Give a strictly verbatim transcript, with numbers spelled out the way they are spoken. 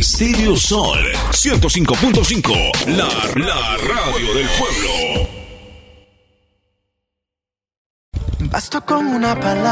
Estéreo Sol ciento cinco punto cinco, la, la radio del pueblo. Basta con una palabra